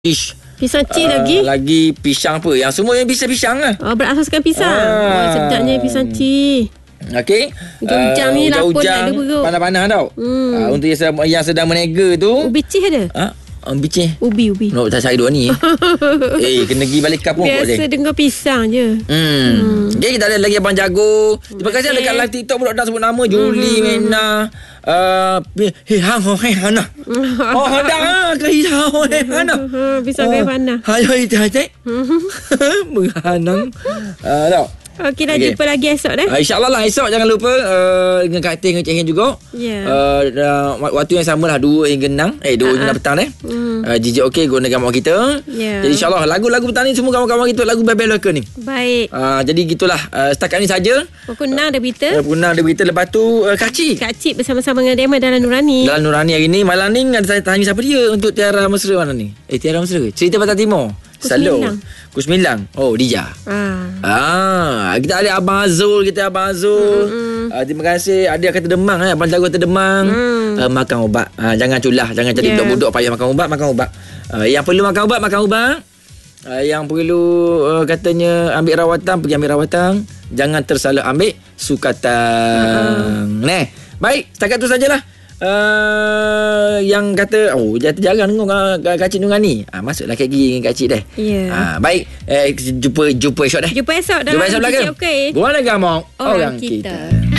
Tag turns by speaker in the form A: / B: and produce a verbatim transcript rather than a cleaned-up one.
A: Ish.
B: Pisang cili
A: uh,
B: lagi?
A: Lagi pisang apa? Yang semua yang pisang-pisang lah.
B: Oh, berasaskan pisang. Ah. Oh, sedapnya pisang cili.
A: Okey.
B: Ujang uh, ni lapar nak ada perut.
A: Panas-panas tau. Hmm. Uh, untuk yang sedang, yang sedang menega tu.
B: Ubi cih ada?
A: Ha? Uh, bicih.
B: Ubi, ubi.
A: Nak tak cari dua ni. Eh, kena pergi balik kampung kot dia.
B: Biasa dengar pisang je.
A: Hmm. hmm. Okay, kita ada lagi Abang Jago. Terima kasih okay. Dekat live TikTok pula dah sebut nama. Julie, hmm. Mena. Uh, Hei hang ho hei hana. Oh dah ke hang ho hei hana.
B: Pisang ke mana?
A: Hai hai hai. Menghanang. Ah tahu.
B: Okey, dah okay. Jumpa lagi esok dah.
A: Uh, InsyaAllah lah esok. Jangan lupa uh, dengan Kak Ting dengan Cik Hin juga.
B: Yeah.
A: Uh, uh, waktu yang sama lah dua hingga enam. Eh dua hingga enam petang eh. Mm. Uh, J J OK guna gambar kita. Yeah. Jadi insyaAllah lagu-lagu petang ni semua kawan-kawan kita lagu bebel local ni.
B: Baik.
A: Uh, jadi gitulah. Uh, setakat ni saja.
B: Pukul enam ada berita.
A: Uh, pukul enam ada berita. Lepas tu uh, Kak Cik.
B: Kak Cik bersama-sama dengan Dema dalam Nurani.
A: Dalam Nurani hari ni. Malam ni ada tanya siapa dia untuk Tiara Mesra mana ni. Eh Tiara Mesra. Cerita Pantai Timur. Selalu Kusmilang. Oh Dija. Ah. ah Kita ada Abang Azul. Kita Abang Azul. Mm-hmm. uh, Terima kasih. Ada yang kata demam eh? Abang Jago kata demam. mm. uh, Makan ubat. uh, Jangan culah. Jangan jadi yeah. budak-budak payah makan ubat. Makan ubat. uh, Yang perlu makan ubat, makan ubat. uh, Yang perlu uh, katanya ambil rawatan, pergi ambil rawatan. Jangan tersalah ambil sukatan. uh. Nah, baik. Setakat tu sajalah. Uh, yang kata oh jatuh jarang dengar Kak Cik Nurani. Ah masuklah kat gigi dengan Kak Cik dah.
B: Yeah.
A: Ah baik. Eh jumpa jumpa esok dah.
B: Jumpa esok dalam
A: jumpa esok belakang.
B: Okey.
A: Gua nak gamau orang, orang kita. kita.